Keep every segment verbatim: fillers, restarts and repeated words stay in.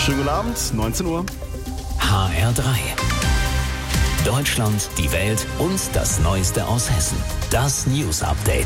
Schönen guten Abend, neunzehn Uhr. H R drei. Deutschland, die Welt und das Neueste aus Hessen. Das News Update.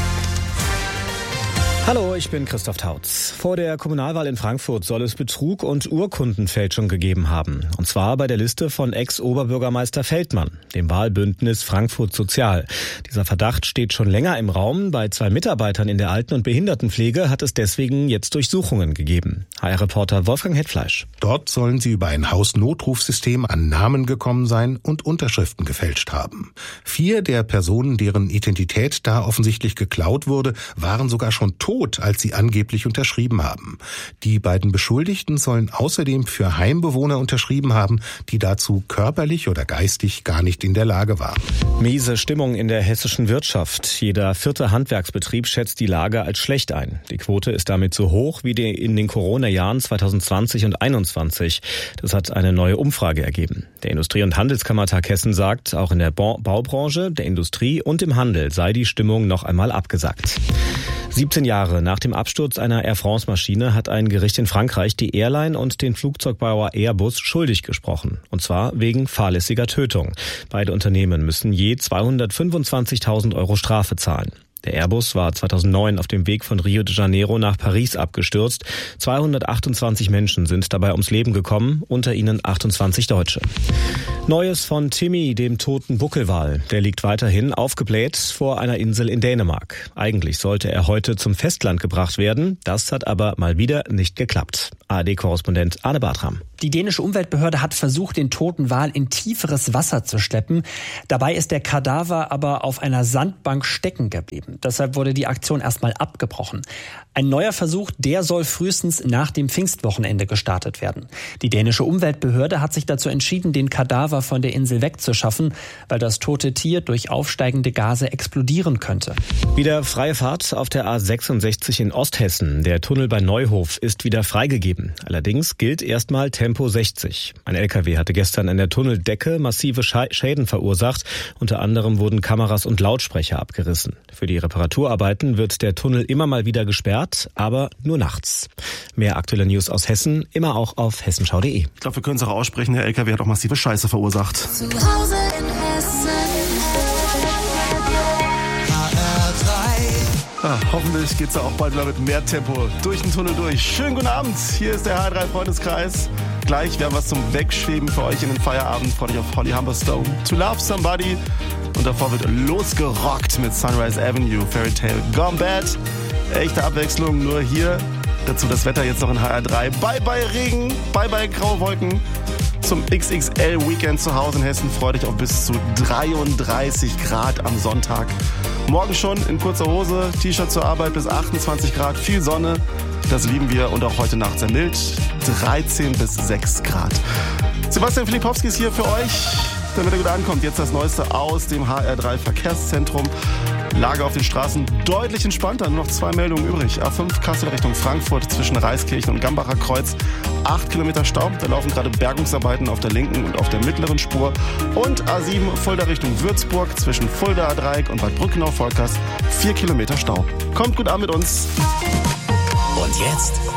Hallo, ich bin Christoph Tautz. Vor der Kommunalwahl in Frankfurt soll es Betrug und Urkundenfälschung gegeben haben. Und zwar bei der Liste von Ex-Oberbürgermeister Feldmann, dem Wahlbündnis Frankfurt Sozial. Dieser Verdacht steht schon länger im Raum. Bei zwei Mitarbeitern in der Alten- und Behindertenpflege hat es deswegen jetzt Durchsuchungen gegeben. H R-Reporter Wolfgang Hetfleisch. Dort sollen sie über ein Hausnotrufsystem an Namen gekommen sein und Unterschriften gefälscht haben. Vier der Personen, deren Identität da offensichtlich geklaut wurde, waren sogar schon tot, als sie angeblich unterschrieben haben. Die beiden Beschuldigten sollen außerdem für Heimbewohner unterschrieben haben, die dazu körperlich oder geistig gar nicht in der Lage waren. Miese Stimmung in der hessischen Wirtschaft. Jeder vierte Handwerksbetrieb schätzt die Lage als schlecht ein. Die Quote ist damit so hoch wie in den Corona-Jahren zwanzig zwanzig und einundzwanzig. Das hat eine neue Umfrage ergeben. Der Industrie- und Handelskammertag Hessen sagt, auch in der Baubranche, der Industrie und im Handel sei die Stimmung noch einmal abgesackt. siebzehn Jahre nach dem Absturz einer Air France-Maschine hat ein Gericht in Frankreich die Airline und den Flugzeugbauer Airbus schuldig gesprochen. Und zwar wegen fahrlässiger Tötung. Beide Unternehmen müssen je zweihundertfünfundzwanzigtausend Euro Strafe zahlen. Der Airbus war zweitausendneun auf dem Weg von Rio de Janeiro nach Paris abgestürzt. zweihundertachtundzwanzig Menschen sind dabei ums Leben gekommen, unter ihnen achtundzwanzig Deutsche. Neues von Timmy, dem toten Buckelwal. Der liegt weiterhin aufgebläht vor einer Insel in Dänemark. Eigentlich sollte er heute zum Festland gebracht werden. Das hat aber mal wieder nicht geklappt. A R D-Korrespondent Arne Bartram. Die dänische Umweltbehörde hat versucht, den toten Wal in tieferes Wasser zu schleppen. Dabei ist der Kadaver aber auf einer Sandbank stecken geblieben. Deshalb wurde die Aktion erstmal abgebrochen. Ein neuer Versuch, der soll frühestens nach dem Pfingstwochenende gestartet werden. Die dänische Umweltbehörde hat sich dazu entschieden, den Kadaver von der Insel wegzuschaffen, weil das tote Tier durch aufsteigende Gase explodieren könnte. Wieder freie Fahrt auf der A sechsundsechzig in Osthessen. Der Tunnel bei Neuhof ist wieder freigegeben. Allerdings gilt erstmal Tempo sechzig. Ein L K W hatte gestern an der Tunneldecke massive Schäden verursacht. Unter anderem wurden Kameras und Lautsprecher abgerissen. Für die Reparaturarbeiten wird der Tunnel immer mal wieder gesperrt, aber nur nachts. Mehr aktuelle News aus Hessen, immer auch auf hessenschau punkt de. Ich glaube, wir können es auch aussprechen, der L K W hat auch massive Scheiße verursacht. Zu Hause in Hessen. H R drei. Ah, hoffentlich geht's da auch bald wieder mit mehr Tempo durch den Tunnel durch. Schönen guten Abend, hier ist der H R drei Freundeskreis. Gleich, wir haben was zum Wegschweben für euch in den Feierabend. Freut euch auf Holly Humberstone, To Love Somebody. Und davor wird losgerockt mit Sunrise Avenue, Fairy Tale Gone Bad. Echte Abwechslung nur hier. Dazu das Wetter jetzt noch in H R drei. Bye bye Regen, bye bye graue Wolken. Zum X X L-Weekend zu Hause in Hessen freut euch auf bis zu dreiunddreißig Grad am Sonntag. Morgen schon in kurzer Hose, T-Shirt zur Arbeit bis achtundzwanzig Grad, viel Sonne. Das lieben wir und auch heute Nacht sehr mild, dreizehn bis sechs Grad. Sebastian Filipowski ist hier für euch, damit er gut ankommt. Jetzt das Neueste aus dem H R drei Verkehrszentrum. Lage auf den Straßen deutlich entspannter, nur noch zwei Meldungen übrig. A fünf Kassel Richtung Frankfurt zwischen Reiskirchen und Gambacher Kreuz. acht Kilometer Stau, da laufen gerade Bergungsarbeiten auf der linken und auf der mittleren Spur. Und A sieben Fulda Richtung Würzburg zwischen Fuldaer Dreieck und Bad Brückenau-Volkers. vier Kilometer Stau. Kommt gut an mit uns. Und jetzt